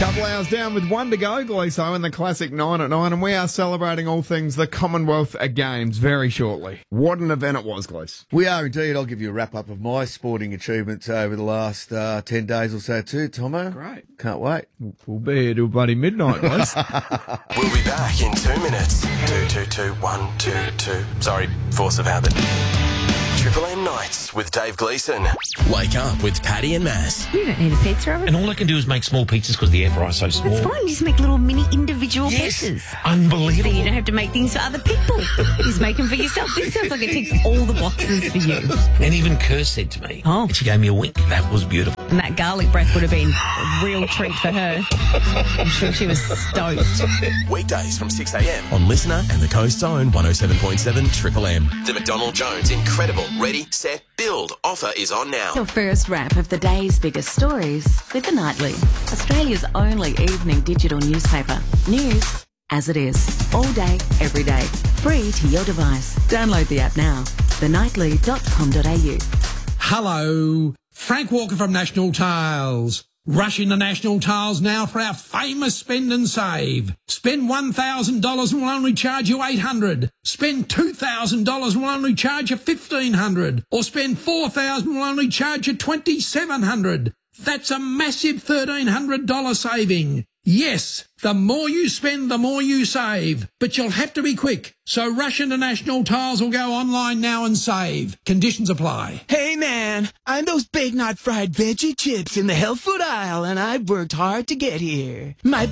Couple hours down with one to go, Gleeso, in the classic 9 at 9, and we are celebrating all things the Commonwealth Games very shortly. What an event it was, Glees. We are indeed. I'll give you a wrap-up of my sporting achievements over the last 10 days or so too, Tomo. Great. Can't wait. We'll be here till bloody midnight, Glees. We'll be back in 2 minutes. 2, 2, 2, 1, 2, 2. Sorry, force of habit. Triple M Nights with Dave Gleeson. Wake up with Paddy and Mass. You don't need a pizza oven. And all I can do is make small pizzas because the air fryer's so small. It's fine. You just make little mini individual pizzas. Unbelievable. So you don't have to make things for other people. You just make them for yourself. This sounds like it ticks all the boxes for you. And even Kerr said to me, and she gave me a wink. That was beautiful. And that garlic breath would have been a real treat for her. I'm sure she was stoked. Weekdays from 6 a.m. on Listener and the Coast's own 107.7 Triple M. The McDonald Jones Incredible Ready, Set, Build offer is on now. Your first wrap of the day's biggest stories with The Nightly, Australia's only evening digital newspaper. News as it is. All day, every day. Free to your device. Download the app now. thenightly.com.au. Hello, Frank Walker from National Tiles. Rush into National Tiles now for our famous spend and save. Spend $1,000 and we'll only charge you $800. Spend $2,000 and we'll only charge you $1,500. Or spend $4,000 and we'll only charge you $2,700. That's a massive $1,300 saving. Yes, the more you spend, the more you save. But you'll have to be quick. So rush into National Tiles or go online now and save. Conditions apply. Hey man, I'm those Big Knot fried veggie chips in the health food aisle and I've worked hard to get here. My